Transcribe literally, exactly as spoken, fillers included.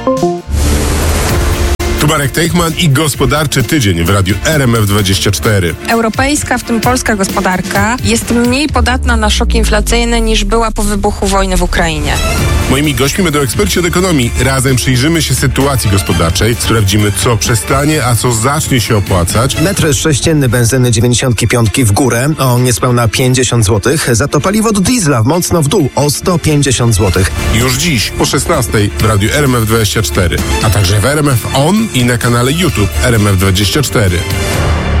Tu Marek Teichman i Gospodarczy Tydzień w Radiu R M F dwadzieścia cztery. Europejska, w tym polska gospodarka jest mniej podatna na szok inflacyjny niż była po wybuchu wojny w Ukrainie. Moimi gośćmi będą eksperci od ekonomii. Razem przyjrzymy się sytuacji gospodarczej, sprawdzimy, co przestanie, a co zacznie się opłacać. Metr sześcienny benzyny dziewięćdziesiąt pięć w górę o niespełna pięćdziesiąt złotych, za to paliwo do diesla mocno w dół o sto pięćdziesiąt złotych. Już dziś po szesnastej w Radiu R M F dwadzieścia cztery, a także w R M F On i na kanale YouTube R M F dwadzieścia cztery.